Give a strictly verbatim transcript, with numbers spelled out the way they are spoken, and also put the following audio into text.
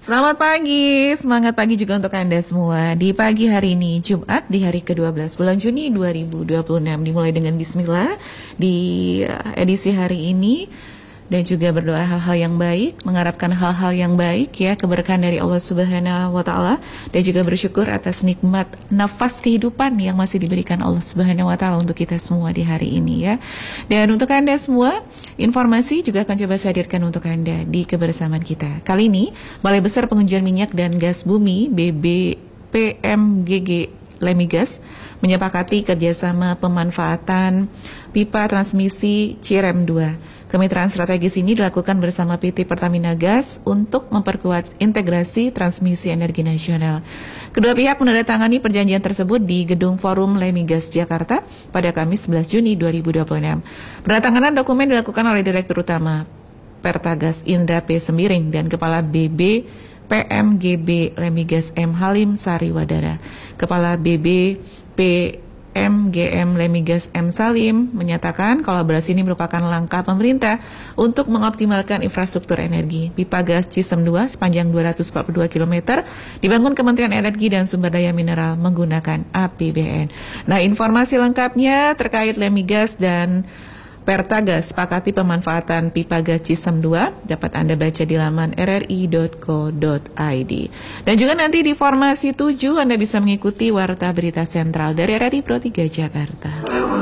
Selamat pagi, semangat pagi juga untuk Anda semua. Di pagi hari ini, Jumat di hari kedua belas bulan Juni dua ribu dua puluh enam, dimulai dengan bismillah di edisi hari ini. Dan juga berdoa hal-hal yang baik, mengharapkan hal-hal yang baik ya, keberkahan dari Allah Subhanahu wa Ta'ala, dan juga bersyukur atas nikmat nafas kehidupan yang masih diberikan Allah Subhanahu wa Ta'ala untuk kita semua di hari ini ya. Dan untuk Anda semua, informasi juga akan coba saya hadirkan untuk Anda di kebersamaan kita. Kali ini, Balai Besar Pengujian Minyak dan Gas Bumi B B P M G G Lemigas menyepakati kerjasama pemanfaatan pipa transmisi Cirem dua. Kemitraan strategis ini dilakukan bersama P T Pertamina Gas untuk memperkuat integrasi transmisi energi nasional. Kedua pihak menandatangani perjanjian tersebut di Gedung Forum Lemigas Jakarta pada Kamis sebelas Juni dua ribu dua puluh enam. Penandatanganan dokumen dilakukan oleh Direktur Utama Pertagas Indra P. Sembiring dan Kepala B B P M G B Lemigas M. Halim Sariwadana. Kepala B B P M G M Lemigas M. Salim menyatakan kolaborasi ini merupakan langkah pemerintah untuk mengoptimalkan infrastruktur energi. Pipa gas Cisem dua sepanjang dua ratus empat puluh dua kilometer dibangun Kementerian Energi dan Sumber Daya Mineral menggunakan A P B N. Nah, informasi lengkapnya terkait Lemigas dan Pertagas sepakati pemanfaatan pipa gas Cisem dua dapat Anda baca di laman r r i dot co dot i d. Dan juga nanti di Formasi tujuh Anda bisa mengikuti Warta Berita Sentral dari R R I Pro tiga Jakarta.